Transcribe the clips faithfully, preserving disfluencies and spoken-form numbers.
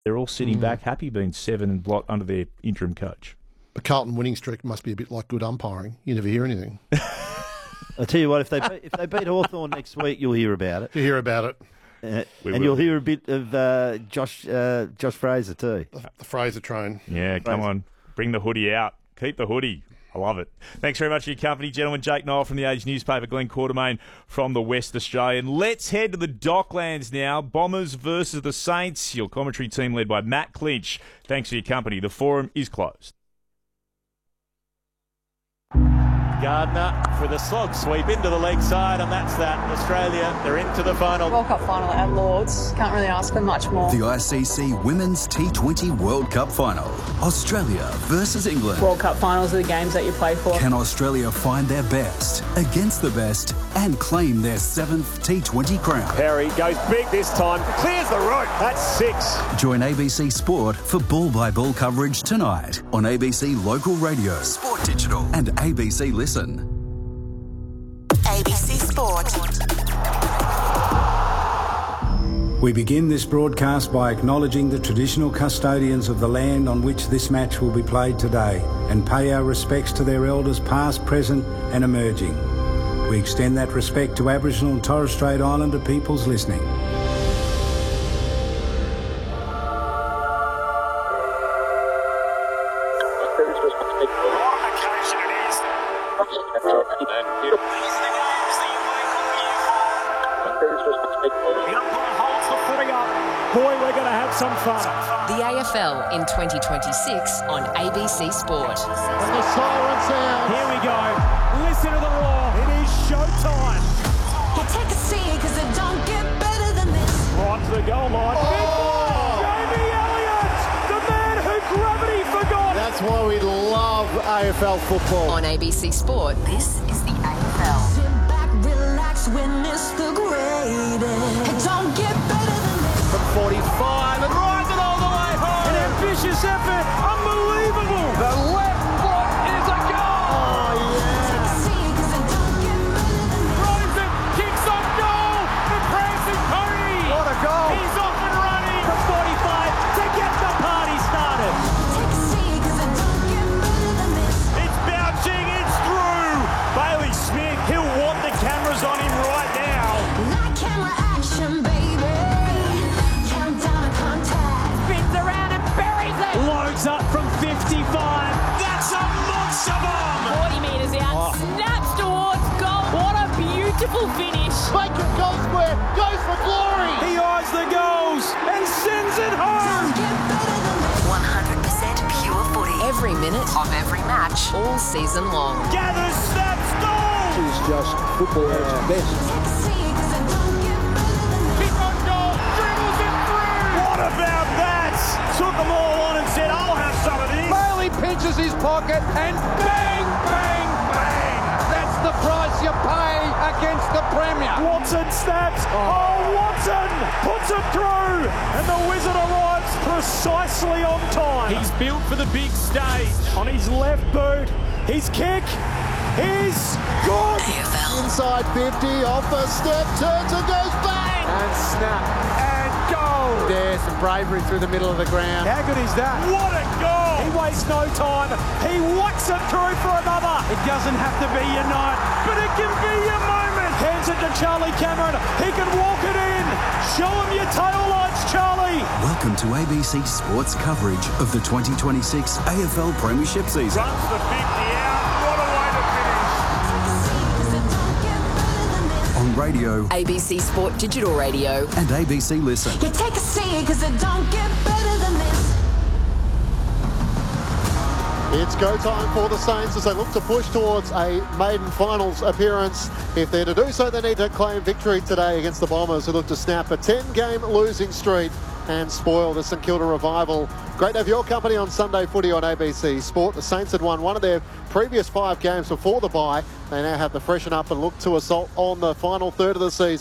They're all sitting Mm. back, happy being seven and blot under their interim coach. The Carlton winning streak must be a bit like good umpiring. You never hear anything. I'll tell you what, if they beat, if they beat Hawthorn next week, you'll hear about it. You hear about it. Uh, We and will. you'll hear a bit of uh, Josh uh, Josh Fraser too. The, the Fraser train. Yeah, come on. Bring the hoodie out. Keep the hoodie. I love it. Thanks very much for your company, gentlemen. Jake Niall from the Age newspaper, Glenn Quartermain from the West Australian. Let's head to the Docklands now. Bombers versus the Saints. Your commentary team led by Matt Clinch. Thanks for your company. The forum is closed. Gardner for the slog sweep into the leg side, and that's that. Australia, they're into the final. World Cup final at Lords. Can't really ask for much more. The I C C Women's T twenty World Cup Final. Australia versus England. World Cup finals are the games that you play for. Can Australia find their best against the best and claim their seventh T twenty crown? Perry goes big this time, clears the route. That's six. Join A B C Sport for ball-by-ball coverage tonight on A B C Local Radio, Sport Digital and A B C Listen. A B C Sport. We begin this broadcast by acknowledging the traditional custodians of the land on which this match will be played today and pay our respects to their elders past, present and emerging. We extend that respect to Aboriginal and Torres Strait Islander peoples listening. Boy, we're going to have some fun. The A F L in twenty twenty-six on A B C Sport. And the siren sound. Here we go. Listen to the roar. It is showtime. You take a seat because it don't get better than this. Right to the goal line. Oh. Jamie Elliott, the man who gravity forgot. That's why we love A F L football. On A B C Sport, this is the A F L. Sit back, relax, witness the greatest. It don't get better than this. From forty-five and rides it all the way home. An ambitious effort. Unbelievable. The left foot is a goal. Oh, yeah. Take a seat 'cause it don't get better than this. Throws it, kicks on goal. The prancing pony. What a goal. He's off and running from forty-five to get the party started. Take a seat 'cause it don't get better than this. It's bouncing. It's through. Bailey Smith, he'll want the cameras on him right now. Light camera action, baby. Countdown to contact. Spins around and buries it. Loads up from fifty-five. That's a monster bomb. forty metres out. Snaps towards goal. What a beautiful finish. Bacon goal square. Goes for glory. He eyes the goals and sends it home. Don't get better than this. one hundred percent pure footy. Every minute of every match, all season long. Gathers, snaps, goal. Take a seat 'cause it don't get better than this. Kick on goal. Dribbles it through. What about that? Took them all on and said, I'll have some of this. Bailey pinches his pocket and bang, bang, bang. That's the price you pay against the Premier. Watson snaps. Oh, Watson puts it through. And the Wizard arrives precisely on time. He's built for the big stage. On his left boot, his kick is good. A F L. Inside fifty, off the step, turns and goes bang! And snap, and goal! There's some bravery through the middle of the ground. How good is that? What a goal! He wastes no time. He whacks it through for another. It doesn't have to be your night, but it can be your moment. Hands it to Charlie Cameron. He can walk it in. Show him your tail lights, Charlie. Welcome to A B C Sports coverage of the twenty twenty-six A F L Premiership season. Runs the fifty out. What a way to finish. Take a seat 'cause it don't get better than this. On radio A B C Sport Digital Radio. and A B C Listen. You take a seat 'cause it don't get better than this. It's go time for the Saints as they look to push towards a maiden finals appearance. If they're to do so, they need to claim victory today against the Bombers, who look to snap a ten-game losing streak and spoil the St Kilda Revival. Great to have your company on Sunday Footy on A B C Sport. The Saints had won one of their previous five games before the bye. They now have to freshen up and look to assault on the final third of the season.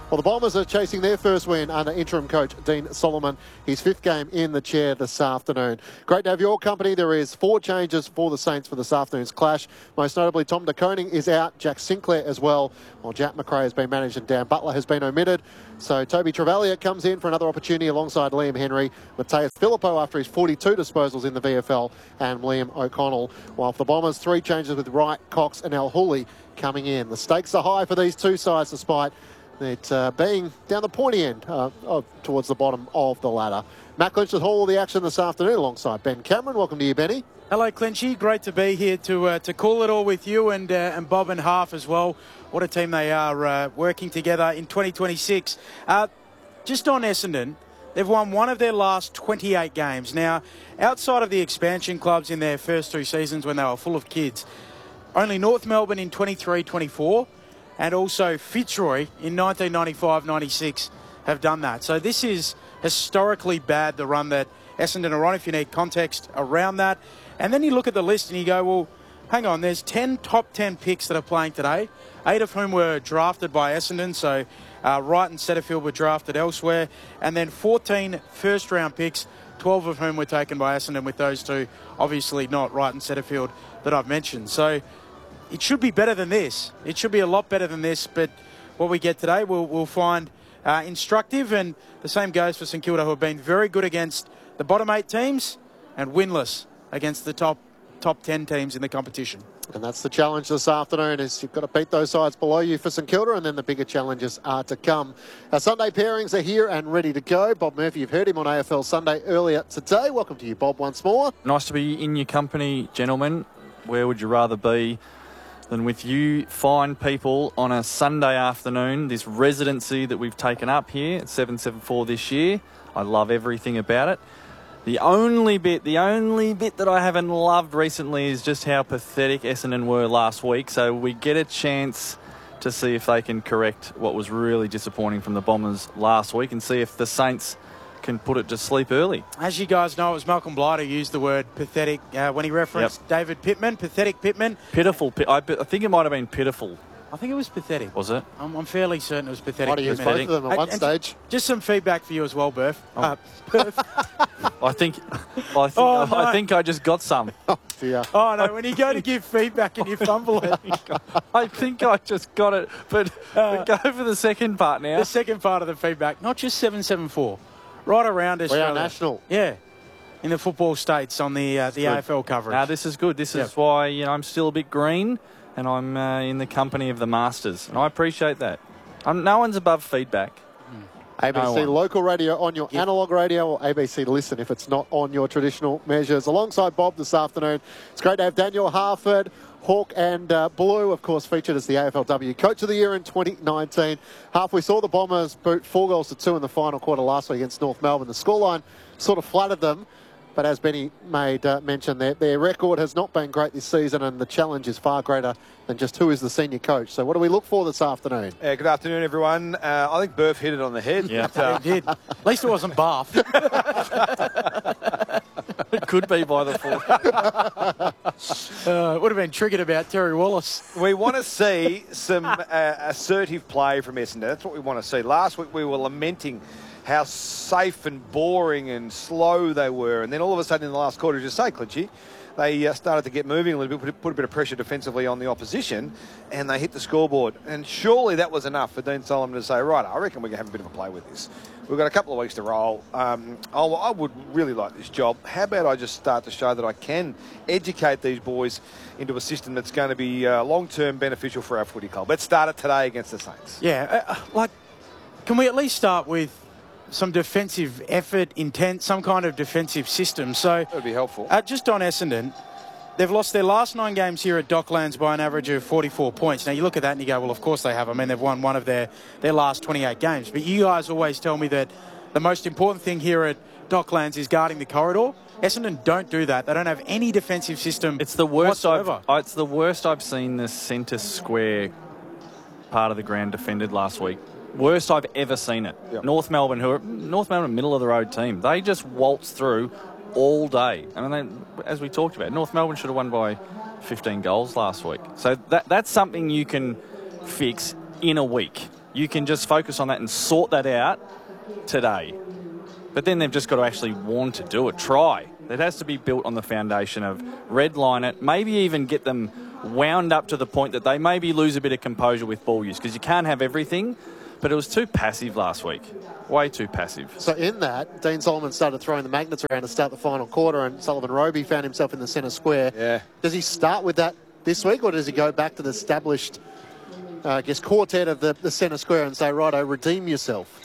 Well, the Bombers are chasing their first win under interim coach Dean Solomon, his fifth game in the chair this afternoon. Great to have your company. There is four changes for the Saints for this afternoon's clash. Most notably, Tom De Koning is out, Jack Sinclair as well, while Jack McRae has been managed and Dan Butler has been omitted. So Toby Trevalliot comes in for another opportunity alongside Liam Henry, Mateus Filippo after his forty-two disposals in the V F L, and Liam O'Connell. While for the Bombers, three changes with Wright, Cox and Al Hooley coming in. The stakes are high for these two sides despite it uh, being down the pointy end uh, of, towards the bottom of the ladder. Matt Clinch with all the action this afternoon alongside Ben Cameron. Welcome to you, Benny. Hello, Clinchy. Great to be here to uh, to call it all with you and uh, and Bob and Half as well. What a team they are uh, working together in twenty twenty-six. Uh, just on Essendon, they've won one of their last twenty-eight games. Now, outside of the expansion clubs in their first two seasons when they were full of kids, only North Melbourne in twenty-three twenty-four and also Fitzroy in nineteen ninety-five ninety-six have done that. So this is historically bad, the run that Essendon are on, if you need context around that. And then you look at the list and you go, well, hang on, there's ten top ten picks that are playing today, eight of whom were drafted by Essendon, so uh, Wright and Setterfield were drafted elsewhere, and then fourteen first-round picks, twelve of whom were taken by Essendon, with those two obviously not Wright and Setterfield that I've mentioned. So it should be better than this. It should be a lot better than this, but what we get today we'll, we'll find uh, instructive, and the same goes for St Kilda, who have been very good against the bottom eight teams and winless against the top top ten teams in the competition. And that's the challenge this afternoon, is you've got to beat those sides below you for St Kilda, and then the bigger challenges are to come. Our Sunday pairings are here and ready to go. Bob Murphy, you've heard him on A F L Sunday earlier today. Welcome to you, Bob, once more. Nice to be in your company, gentlemen. Where would you rather be than with you fine people on a Sunday afternoon? This residency that we've taken up here at seven seven four this year, I love everything about it. The only bit, the only bit that I haven't loved recently is just how pathetic Essendon were last week. So we get a chance to see if they can correct what was really disappointing from the Bombers last week, and see if the Saints can put it to sleep early. As you guys know, it was Malcolm Blight who used the word pathetic uh, when he referenced yep. David Pittman. Pathetic Pittman. Pitiful. I, I think it might have been pitiful. I think it was pathetic. Was it? I'm, I'm fairly certain it was pathetic. Might have used both of them at one and, stage. And just some feedback for you as well, Burf. Oh. Uh, Burf. I think, I think, Oh, I, no. I think I just got some. Oh, dear. Oh, no, when you go to give feedback and you fumble it. I think I just got it, but, Uh, but go for the second part now. The second part of the feedback, not just seven seven four, right around We Australia. are national. Yeah, in the football states on the uh, the good. A F L coverage. Now, this is good. This Yep. is why, you know, I'm still a bit green, and I'm uh, in the company of the Masters, and I appreciate that. Um, no one's above feedback. A B C No one. local radio on your analogue radio, or A B C Listen if it's not on your traditional measures. Alongside Bob this afternoon, it's great to have Daniel Harford, Hawk and uh, Blue, of course, featured as the A F L W Coach of the Year in twenty nineteen. Half, we saw the Bombers boot four goals to two in the final quarter last week against North Melbourne. The scoreline sort of flattered them, but as Benny made uh, mention, their, their record has not been great this season, and the challenge is far greater than just who is the senior coach. So what do we look for this afternoon? Uh, good afternoon, everyone. Uh, I think Burf hit it on the head. Yeah. But, uh, It did. At least it wasn't Bath. It could be by the fourth. Uh, it would have been triggered about Terry Wallace. we want to see some uh, assertive play from Essendon. That's what we want to see. Last week we were lamenting how safe and boring and slow they were, and then all of a sudden in the last quarter, as you say, Clinchy, they uh, started to get moving a little bit, put, put a bit of pressure defensively on the opposition, and they hit the scoreboard. And surely that was enough for Dean Solomon to say, right, I reckon we can have a bit of a play with this. We've got a couple of weeks to roll. Um, I'll, I would really like this job. How about I just start to show that I can educate these boys into a system that's going to be uh, long-term beneficial for our footy club. Let's start it today against the Saints. Yeah, uh, like, can we at least start with some defensive effort, intent, some kind of defensive system? So That would be helpful. Uh, just on Essendon, they've lost their last nine games here at Docklands by an average of forty-four points. Now, you look at that and you go, well, of course they have. I mean, they've won one of their, their last twenty-eight games. But you guys always tell me that the most important thing here at Docklands is guarding the corridor. Essendon don't do that. They don't have any defensive system. It's the worst I've, whatsoever. oh, it's the worst I've seen the centre square part of the ground defended last week. Worst I've ever seen it. Yep. North Melbourne, who are North Melbourne, middle of the road team, they just waltz through all day. I mean, they, as we talked about, North Melbourne should have won by fifteen goals last week. So that that's something you can fix in a week. you can just focus on that and sort that out today. But then they've just got to actually want to do it, try. It has to be built on the foundation of redline it, maybe even get them wound up to the point that they maybe lose a bit of composure with ball use, because you can't have everything. But it was too passive last week. Way too passive. So in that, Dean Solomon started throwing the magnets around to start the final quarter, and Sullivan Roby found himself in the centre square. Yeah. Does he start with that this week, or does he go back to the established, uh, I guess, quartet of the, the centre square and say, righto, redeem yourself?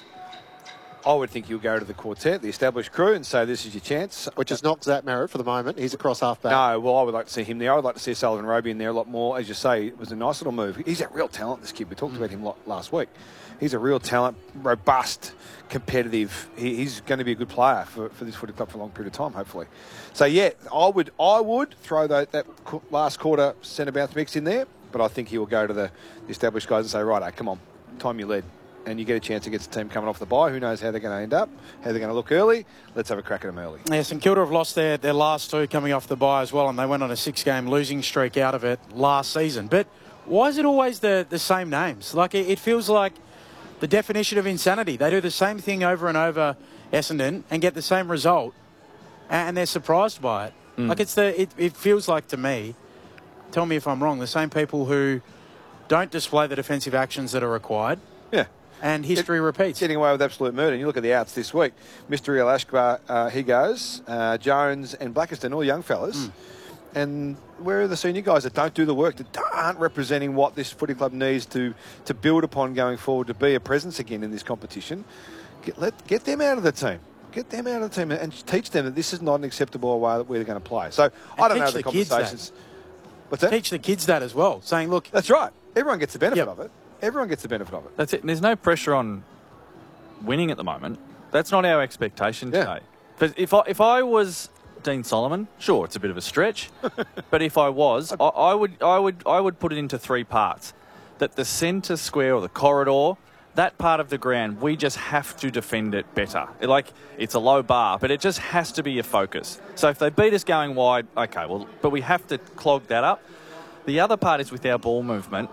I would think you'll go to the quartet, the established crew, and say this is your chance. Which is not Zach Merritt for the moment. He's across half-back. No, well, I would like to see him there. I would like to see Sullivan Roby in there a lot more. As you say, it was a nice little move. He's a real talent, this kid. We talked mm. about him lot last week. He's a real talent, robust, competitive. He, he's going to be a good player for, for this footy club for a long period of time, hopefully. So, yeah, I would I would throw that, that last quarter centre bounce mix in there, but I think he will go to the, the established guys and say, right, come on, time you led. And you get a chance against a team coming off the bye. Who knows how they're going to end up, how they're going to look early. Let's have a crack at them early. Yeah, St Kilda have lost their, their last two coming off the bye as well, and they went on a six-game losing streak out of it last season. But why is it always the, the same names? Like, it, it feels like the definition of insanity. They do the same thing over and over, Essendon, and get the same result, and they're surprised by it. Mm. Like, it's the it, it feels like to me, tell me if I'm wrong, the same people who don't display the defensive actions that are required. Yeah. And history Get, repeats. Getting away with absolute murder. And you look at the outs this week. Mister Real Ashbar, uh, he goes. Uh, Jones and Blackiston, all young fellas. Mm. And where are the senior guys that don't do the work, that aren't representing what this footy club needs to, to build upon going forward, to be a presence again in this competition? Get, let, get them out of the team. Get them out of the team and teach them that this is not an acceptable way that we're going to play. So, and I don't know the, the conversations. What's that? Teach the kids that as well, saying, look... That's right. Everyone gets the benefit yep. of it. Everyone gets the benefit of it. That's it. And there's no pressure on winning at the moment. That's not our expectation yeah. today. But if I, if I was Dean Solomon, sure, it's a bit of a stretch. But if I was, I, I would I would I would put it into three parts. That the centre square or the corridor, that part of the ground, we just have to defend it better. Like, it's a low bar, but it just has to be a focus. So if they beat us going wide, okay, well, but we have to clog that up. The other part is with our ball movement.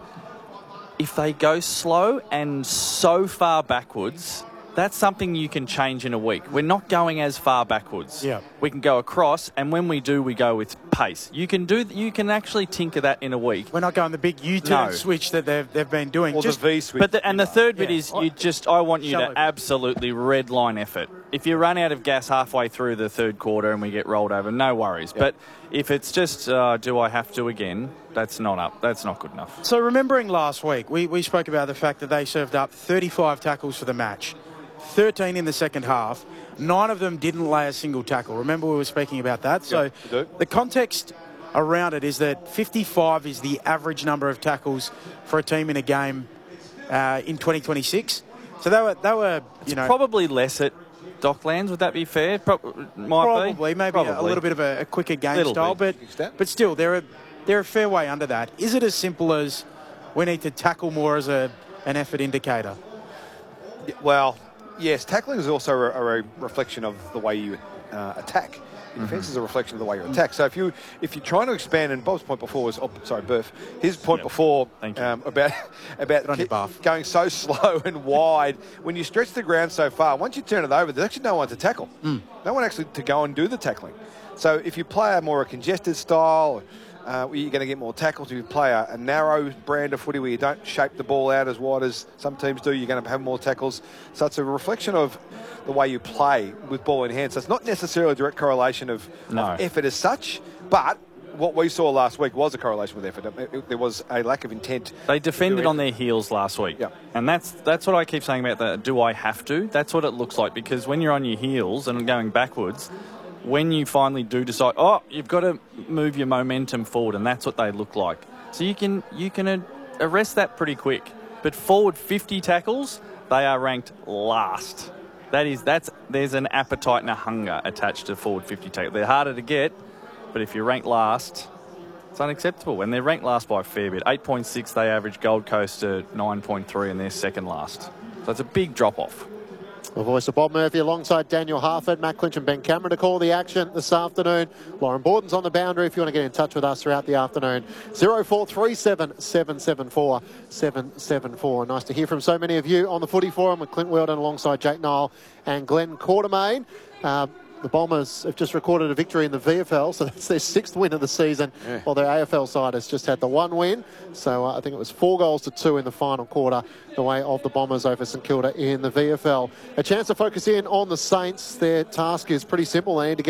If they go slow and so far backwards, that's something you can change in a week. We're not going as far backwards. Yeah. We can go across, and when we do, we go with pace. You can do. You can actually tinker that in a week. We're not going the big U-turn no. switch that they've they've been doing. Or just, the V switch. But the, and the third bit yeah. is you just. I want you Shallow. to absolutely red line effort. If you run out of gas halfway through the third quarter and we get rolled over, no worries. Yep. But if it's just, uh, do I have to again? That's not up. That's not good enough. So remembering last week, we, we spoke about the fact that they served up thirty-five tackles for the match, thirteen in the second half. Nine of them didn't lay a single tackle. Remember we were speaking about that? So yeah, the context around it is that fifty-five is the average number of tackles for a team in a game uh, in twenty twenty-six. So they were, they were you it's know... probably less at Docklands, would that be fair? Pro- might probably, be. maybe Probably. A, a little bit of a, a quicker game Little style, bit. but but still, they're a, they're a fair way under that. Is it as simple as we need to tackle more as a an effort indicator? Well, yes, tackling is also a, a reflection of the way you uh, attack. Defence mm-hmm. is a reflection of the way you attack. So if you if you're trying to expand, and Bob's point before was, oh, sorry, Burf, his point yep. before Thank you. Um, about about keep, going so slow and wide, when you stretch the ground so far, once you turn it over, there's actually no one to tackle. Mm. No one actually to go and do the tackling. So if you play a more a congested style, uh, you're going to get more tackles. If you play a, a narrow brand of footy where you don't shape the ball out as wide as some teams do, you're going to have more tackles. So it's a reflection of the way you play with ball in hand. So it's not necessarily a direct correlation of, no. of effort as such, but what we saw last week was a correlation with effort. It, it, there was a lack of intent. They defended on their heels last week. Yeah. And that's that's what I keep saying about the do I have to? That's what it looks like, because when you're on your heels and going backwards, when you finally do decide, oh, you've got to move your momentum forward, and that's what they look like. So you can you can arrest that pretty quick. But forward fifty tackles, they are ranked last. That is, that's there's an appetite and a hunger attached to forward fifty tackles. They're harder to get, but if you're ranked last, it's unacceptable. And they're ranked last by a fair bit. eight point six, they average. Gold Coast at nine point three, and they're second last. So it's a big drop-off. The voice of Bob Murphy alongside Daniel Harford, Matt Clinch and Ben Cameron to call the action this afternoon. Lauren Borden's on the boundary if you want to get in touch with us throughout the afternoon. oh four three seven, seven seven four, seven seven four. Nice to hear from so many of you on the Footy Forum with Clint Weldon alongside Jake Nile and Glenn Quartermain. Uh, The Bombers have just recorded a victory in the V F L, so that's their sixth win of the season, yeah. while their A F L side has just had the one win. So uh, I think it was four goals to two in the final quarter, the way of the Bombers over St Kilda in the V F L. A chance to focus in on the Saints. Their task is pretty simple. They need to get